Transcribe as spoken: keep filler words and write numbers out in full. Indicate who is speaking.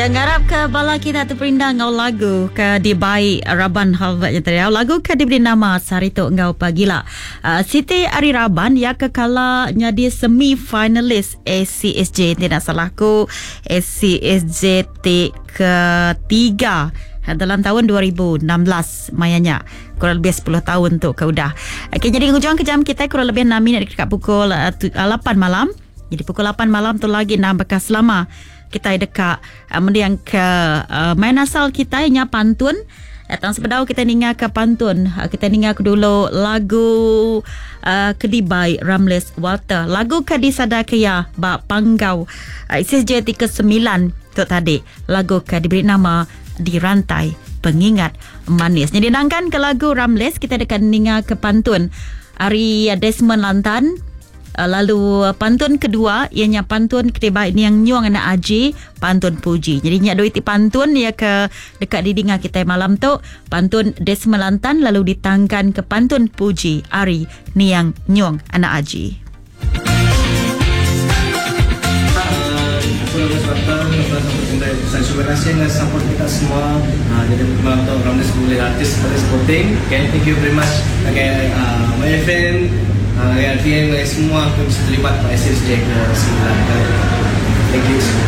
Speaker 1: Ya, ngarap ke bala kita tu perindah ngau lagu ke di baik Raban Halvat yang tadi. Lagu ke diberi nama Sarito Ngau Pagila. Uh, Siti Ari Raban ya kekala jadi semi finalis A C S J tidak salahku A C S J T ketiga dalam tahun dua ribu enam belas mayanya kurang lebih sepuluh tahun tu kau dah. Okey, jadi hujung kejam kita kurang lebih enam minit dekat pukul uh, lapan malam. Jadi pukul lapan malam tu lagi nak bekas lama kita dekat uh, mendiang ke uh, main asal kita ianya pantun. Datang sebedau kita ninga ke pantun. Uh, kita ninga ke dulu lagu uh, Kedibai Ramles Walter. Lagu Kadisada Kaya ba Panggau uh, S S J tiga sembilan tu tadi. Lagu ke diberi nama Di Rantai Pengingat Manis. Jadi nangkan ke lagu Ramles kita dekat ninga ke pantun Ari Desmond Lantan. Uh, lalu uh, pantun kedua ianya pantun ketiba ini yang nyuang anak aji pantun puji. Jadi nyak duit pantun ya ke dekat di dengar kita malam tu pantun Desmond Lantan lalu ditangkan ke pantun puji Ari ni yang nyuang anak aji.
Speaker 2: Saya terima kasih dengan support kita semua. Uh, jadi malam tu Ramles boleh artis boleh supporting. Okay, thank you very much. Okay, uh, my friend. Uh, Alfian semua aku bisa terlibat pada S S J ke sembilan. Thank you.